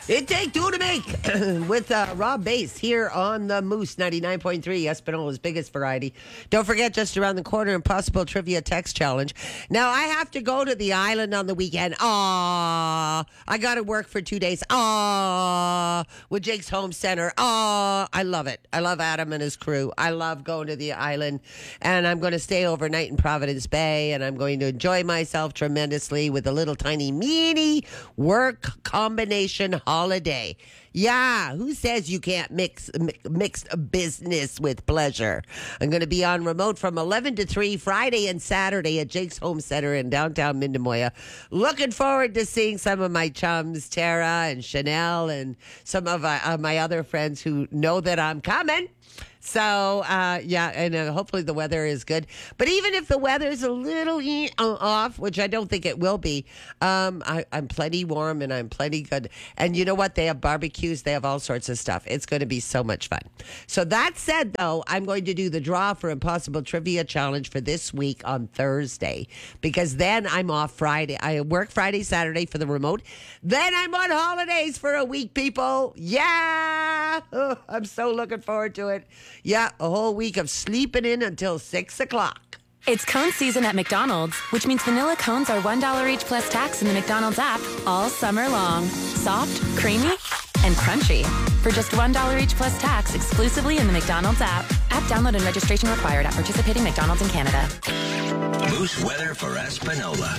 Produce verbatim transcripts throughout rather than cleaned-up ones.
It Take Two to Make with uh, Rob Bass here on the Moose ninety-nine point three, Espanola's biggest variety. Don't forget, just around the corner, Impossible Trivia Text Challenge. Now, I have to go to the island on the weekend. Aww. I got to work for two days. Aww. With Jake's Home Center. Aww. I love it. I love Adam and his crew. I love going to the island. And I'm going to stay overnight in Providence Bay. And I'm going to enjoy myself tremendously with a little tiny mini work combination holiday. Yeah, who says you can't mix mix business with pleasure? I'm going to be on remote from eleven to three Friday and Saturday at Jake's Home Center in downtown Mindemoya. Looking forward to seeing some of my chums, Tara and Chanel, and some of uh, my other friends who know that I'm coming. So, uh, yeah, and uh, hopefully the weather is good. But even if the weather is a little e- off, which I don't think it will be, um, I, I'm plenty warm and I'm plenty good. And you know what? They have barbecues. They have all sorts of stuff. It's going to be so much fun. So that said, though, I'm going to do the draw for Impossible Trivia Challenge for this week on Thursday. Because then I'm off Friday. I work Friday, Saturday for the remote. Then I'm on holidays for a week, people. Yeah! Oh, I'm so looking forward to it. Yeah, a whole week of sleeping in until six o'clock. It's cone season at McDonald's, which means vanilla cones are one dollar each plus tax in the McDonald's app all summer long. Soft, creamy, and crunchy. For just one dollar each plus tax exclusively in the McDonald's app. App download and registration required at participating McDonald's in Canada. Moose weather for Espanola.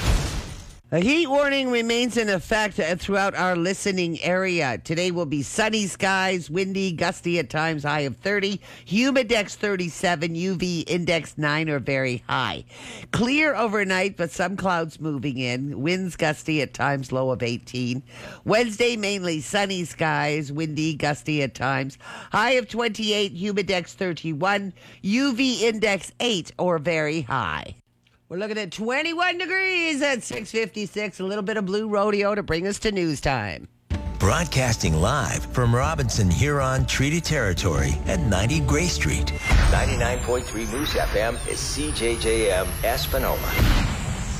A heat warning remains in effect throughout our listening area. Today will be sunny skies, windy, gusty at times, high of thirty. Humidex thirty-seven, U V index nine or very high. Clear overnight, but some clouds moving in. Winds gusty at times, low of eighteen. Wednesday, mainly sunny skies, windy, gusty at times. High of twenty-eight, Humidex thirty-one, U V index eight or very high. We're looking at twenty-one degrees at six fifty-six. A little bit of Blue Rodeo to bring us to news time. Broadcasting live from Robinson Huron Treaty Territory at ninety Gray Street. ninety-nine point three Moose F M is C J J M Espanola.